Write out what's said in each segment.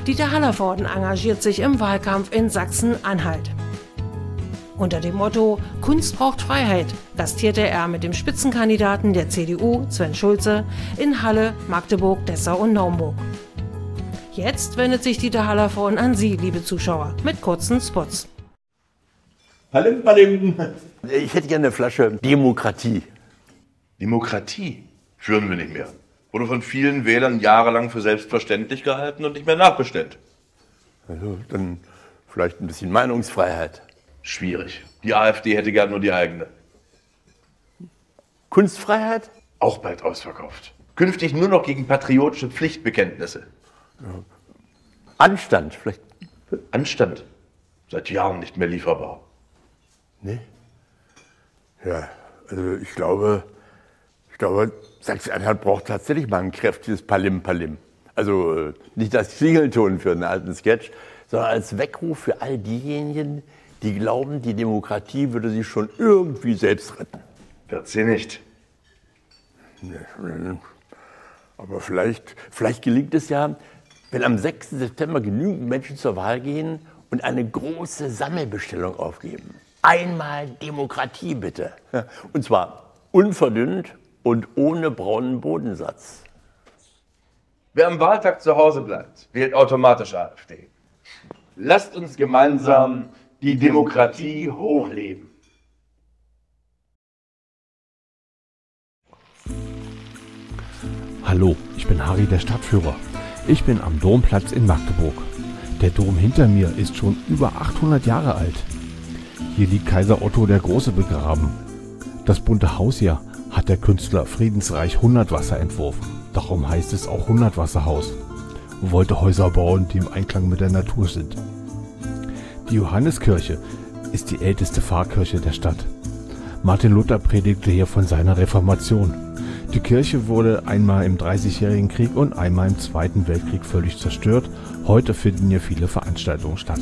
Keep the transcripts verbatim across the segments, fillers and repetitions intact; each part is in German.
Dieter Hallervorden engagiert sich im Wahlkampf in Sachsen-Anhalt. Unter dem Motto Kunst braucht Freiheit gastierte er mit dem Spitzenkandidaten der C D U, Sven Schulze, in Halle, Magdeburg, Dessau und Naumburg. Jetzt wendet sich Dieter Hallervorden an Sie, liebe Zuschauer, mit kurzen Spots. Palim, palim. Ich hätte gerne eine Flasche Demokratie. Demokratie führen wir nicht mehr. Wurde von vielen Wählern jahrelang für selbstverständlich gehalten und nicht mehr nachbestellt. Also dann vielleicht ein bisschen Meinungsfreiheit. Schwierig. Die AfD hätte gern nur die eigene. Kunstfreiheit? Auch bald ausverkauft. Künftig nur noch gegen patriotische Pflichtbekenntnisse. Ja. Anstand, vielleicht. Anstand. Seit Jahren nicht mehr lieferbar. Nee. Ja, also ich glaube, ich glaube, Sachsen-Anhalt braucht tatsächlich mal ein kräftiges Palim-Palim. Also äh, nicht als Klingelton für einen alten Sketch, sondern als Weckruf für all diejenigen, die glauben, die Demokratie würde sich schon irgendwie selbst retten. Wird sie nicht. Aber vielleicht, vielleicht gelingt es ja, wenn am sechsten September genügend Menschen zur Wahl gehen und eine große Sammelbestellung aufgeben. Einmal Demokratie bitte. Und zwar unverdünnt und ohne braunen Bodensatz. Wer am Wahltag zu Hause bleibt, wählt automatisch AfD. Lasst uns gemeinsam die Demokratie hochleben. Hallo, ich bin Harry, der Stadtführer. Ich bin am Domplatz in Magdeburg. Der Dom hinter mir ist schon über achthundert Jahre alt. Hier liegt Kaiser Otto der Große begraben. Das bunte Haus hier hat der Künstler Friedensreich Hundertwasser entworfen. Darum heißt es auch Hundertwasserhaus. Er wollte Häuser bauen, die im Einklang mit der Natur sind. Die Johanneskirche ist die älteste Pfarrkirche der Stadt. Martin Luther predigte hier von seiner Reformation. Die Kirche wurde einmal im Dreißigjährigen Krieg und einmal im Zweiten Weltkrieg völlig zerstört. Heute finden hier viele Veranstaltungen statt.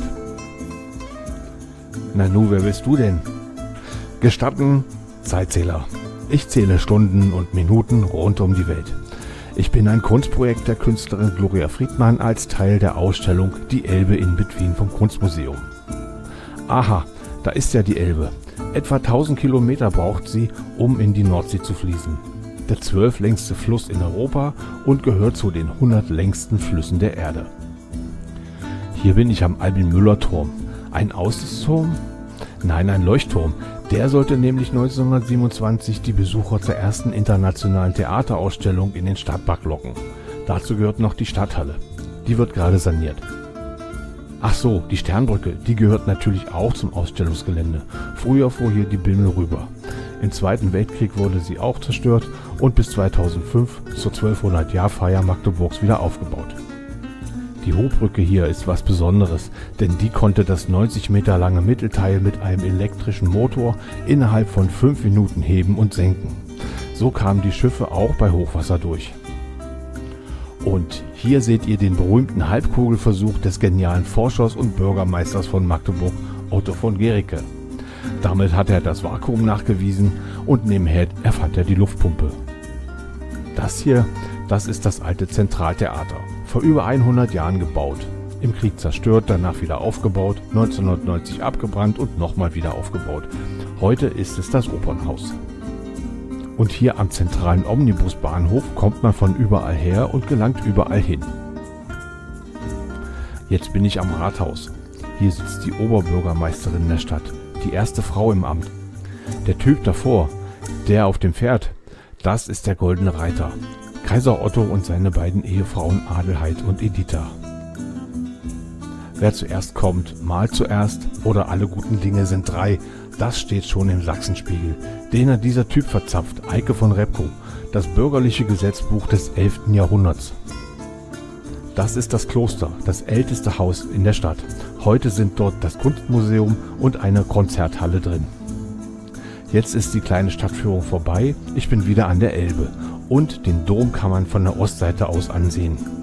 Nanu, wer bist du denn? Gestatten, Zeitzähler. Ich zähle Stunden und Minuten rund um die Welt. Ich bin ein Kunstprojekt der Künstlerin Gloria Friedmann als Teil der Ausstellung Die Elbe in Between vom Kunstmuseum. Aha, da ist ja die Elbe. Etwa tausend Kilometer braucht sie, um in die Nordsee zu fließen. Der zwölflängste Fluss in Europa und gehört zu den hundert längsten Flüssen der Erde. Hier bin ich am Albin-Müller-Turm. Ein Aussichtsturm? Nein, ein Leuchtturm. Der sollte nämlich neunzehnhundertsiebenundzwanzig die Besucher zur ersten internationalen Theaterausstellung in den Stadtpark locken. Dazu gehört noch die Stadthalle. Die wird gerade saniert. Ach so, die Sternbrücke, die gehört natürlich auch zum Ausstellungsgelände. Früher fuhr hier die Bimmel rüber. Im Zweiten Weltkrieg wurde sie auch zerstört und bis zweitausendfünf zur zwölfhundert-Jahr-Feier Magdeburgs wieder aufgebaut. Die Hochbrücke hier ist was Besonderes, denn die konnte das neunzig Meter lange Mittelteil mit einem elektrischen Motor innerhalb von fünf Minuten heben und senken. So kamen die Schiffe auch bei Hochwasser durch. Und hier seht ihr den berühmten Halbkugelversuch des genialen Forschers und Bürgermeisters von Magdeburg, Otto von Guericke. Damit hat er das Vakuum nachgewiesen und nebenher erfand er die Luftpumpe. Das hier, das ist das alte Zentraltheater. Vor über hundert Jahren gebaut. Im Krieg zerstört, danach wieder aufgebaut, neunzehnhundertneunzig abgebrannt und nochmal wieder aufgebaut. Heute ist es das Opernhaus. Und hier am zentralen Omnibusbahnhof kommt man von überall her und gelangt überall hin. Jetzt bin ich am Rathaus. Hier sitzt die Oberbürgermeisterin der Stadt, die erste Frau im Amt. Der Typ davor, der auf dem Pferd, das ist der Goldene Reiter. Kaiser Otto und seine beiden Ehefrauen Adelheid und Editha. Wer zuerst kommt, malt zuerst oder alle guten Dinge sind drei. Das steht schon im Sachsenspiegel. Den hat dieser Typ verzapft, Eike von Repko, das bürgerliche Gesetzbuch des elften Jahrhunderts. Das ist das Kloster, das älteste Haus in der Stadt. Heute sind dort das Kunstmuseum und eine Konzerthalle drin. Jetzt ist die kleine Stadtführung vorbei. Ich bin wieder an der Elbe. Und den Dom kann man von der Ostseite aus ansehen.